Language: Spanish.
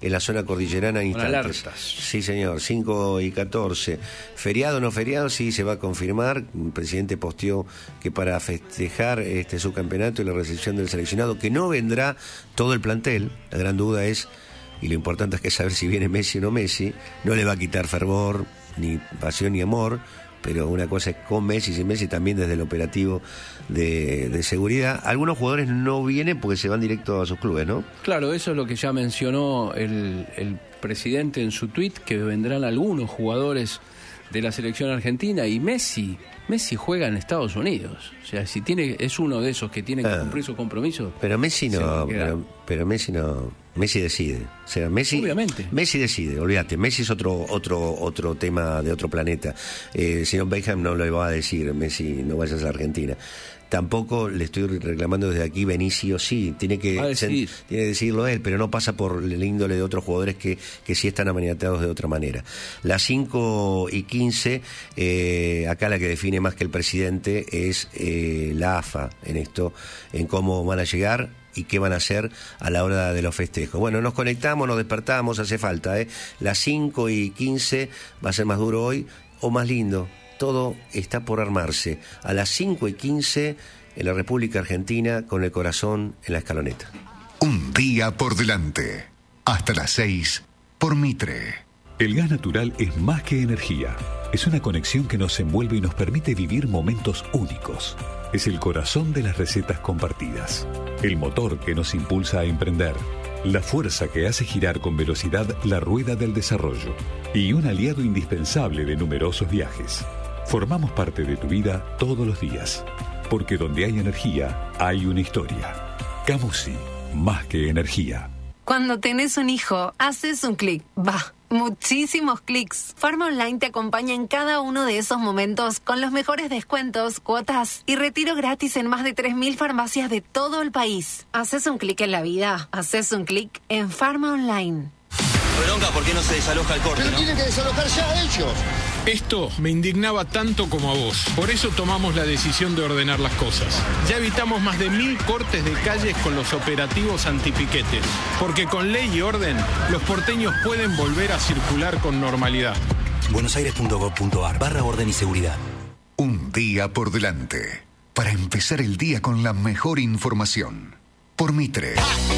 en la zona cordillerana en instantes. Sí, señor, 5 y 14. ¿Feriado o no feriado? Sí, se va a confirmar. El presidente posteó que para festejar este subcampeonato y la recepción del seleccionado, que no vendrá todo el plantel, la gran duda es, y lo importante es que saber si viene Messi o no Messi, no le va a quitar fervor, ni pasión ni amor, pero una cosa es con Messi, sin Messi, también desde el operativo de seguridad. Algunos jugadores no vienen porque se van directo a sus clubes, ¿no? Claro, eso es lo que ya mencionó el presidente en su tuit, que vendrán algunos jugadores de la selección argentina, y Messi juega en Estados Unidos. O sea, si es uno de esos que tiene que cumplir sus compromisos. Pero Messi no, pero Messi no. Messi decide. O sea, obviamente. Messi decide, olvídate. Messi es otro tema de otro planeta. Señor Beckham no lo va a decir, Messi, no vayas a Argentina. Tampoco le estoy reclamando desde aquí, Benicio sí, tiene que decirlo él, pero no pasa por el índole de otros jugadores que sí están amaniatados de otra manera. Las 5 y 15, acá la que define más que el presidente es la AFA en esto, en cómo van a llegar y qué van a hacer a la hora de los festejos. Bueno, nos conectamos, nos despertamos, hace falta, Las 5 y 15 va a ser más duro hoy o más lindo. Todo está por armarse. A las 5 y 15 en la República Argentina, con el corazón en la escaloneta. Un día por delante. Hasta las 6 por Mitre. El gas natural es más que energía. Es una conexión que nos envuelve y nos permite vivir momentos únicos. Es el corazón de las recetas compartidas. El motor que nos impulsa a emprender. La fuerza que hace girar con velocidad la rueda del desarrollo. Y un aliado indispensable de numerosos viajes. Formamos parte de tu vida todos los días. Porque donde hay energía, hay una historia. Camusi, más que energía. Cuando tenés un hijo, haces un clic. Muchísimos clics. Farma Online te acompaña en cada uno de esos momentos con los mejores descuentos, cuotas y retiro gratis en más de 3.000 farmacias de todo el país. Haces un clic en la vida. Haces un clic en Farma Online. Bronca, ¿por qué no se desaloja el corte? Pero tienen que desalojar ya ellos. Esto me indignaba tanto como a vos. Por eso tomamos la decisión de ordenar las cosas. Ya evitamos más de 1.000 cortes de calles con los operativos antipiquetes. Porque con ley y orden, los porteños pueden volver a circular con normalidad. buenosaires.gov.ar/orden y seguridad. Un día por delante. Para empezar el día con la mejor información. Por Mitre.